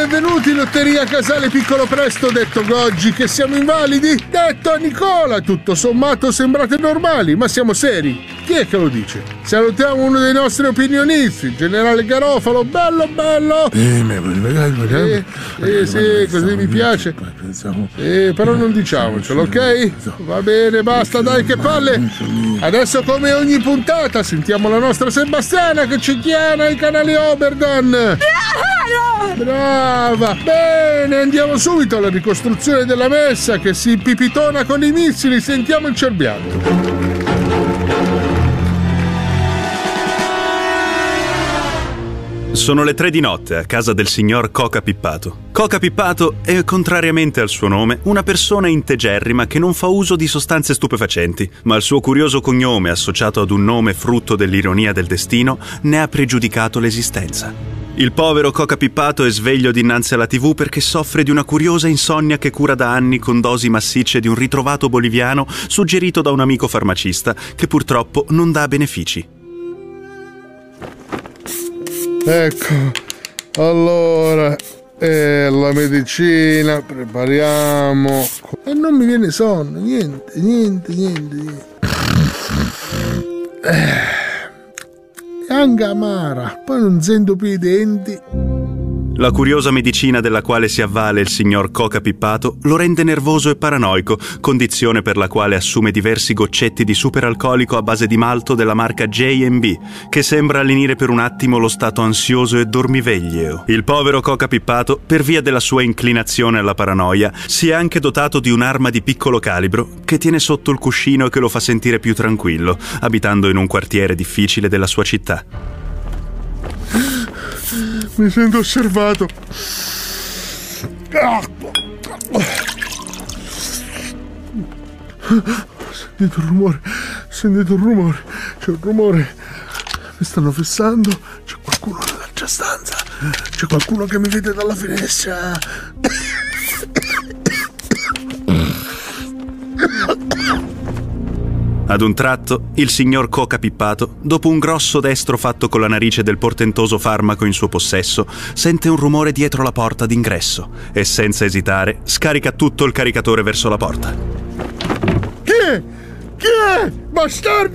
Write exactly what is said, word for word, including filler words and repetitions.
benvenuti in Lotteria Casale Piccolo Presto, detto Goggi. Che siamo invalidi? Detto Nicola. Tutto sommato sembrate normali, ma siamo seri. Chi è che lo dice? Salutiamo uno dei nostri opinionisti, Generale Garofalo. Bello, bello. Sì, sì, sì, così mi piace. Sì, però non diciamocelo, ok? Va bene, basta, dai, che palle. Adesso, come ogni puntata, sentiamo la nostra Sebastiana che ci chiama ai canali Oberdan. Brava! Bene, andiamo subito alla ricostruzione della messa che si pipitona con i missili. Sentiamo il cerbiatto. Sono le tre di notte a casa del signor Coca Pippato. Coca Pippato è, contrariamente al suo nome, una persona integerrima che non fa uso di sostanze stupefacenti, ma il suo curioso cognome, associato ad un nome frutto dell'ironia del destino, ne ha pregiudicato l'esistenza. Il povero Coca Pippato è sveglio dinanzi alla tivù perché soffre di una curiosa insonnia che cura da anni con dosi massicce di un ritrovato boliviano suggerito da un amico farmacista che purtroppo non dà benefici. Ecco, allora, eh, la medicina, prepariamo. E non mi viene sonno, niente, niente, niente, niente. Eh, è anche amara, poi non sento più i denti. La curiosa medicina della quale si avvale il signor Coca Pippato lo rende nervoso e paranoico, condizione per la quale assume diversi goccetti di superalcolico a base di malto della marca J and B, che sembra lenire per un attimo lo stato ansioso e dormiveglio. Il povero Coca Pippato, per via della sua inclinazione alla paranoia, si è anche dotato di un'arma di piccolo calibro che tiene sotto il cuscino e che lo fa sentire più tranquillo, abitando in un quartiere difficile della sua città. Mi sento osservato. Sentito un rumore, sentito un rumore, c'è un rumore. Mi stanno fissando, c'è qualcuno nell'altra stanza, c'è qualcuno che mi vede dalla finestra. Ad un tratto, il signor Coca Pippato, dopo un grosso destro fatto con la narice del portentoso farmaco in suo possesso, sente un rumore dietro la porta d'ingresso e, senza esitare, scarica tutto il caricatore verso la porta. Chi è? Chi è? Bastardo!